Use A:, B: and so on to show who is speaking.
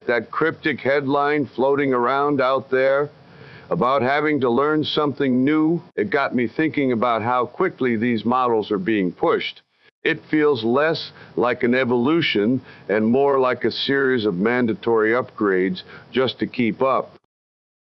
A: That cryptic headline floating around out there about having to learn something new, it got me thinking about how quickly these models are being pushed. It feels less like an evolution and more like a series of mandatory upgrades just to keep up.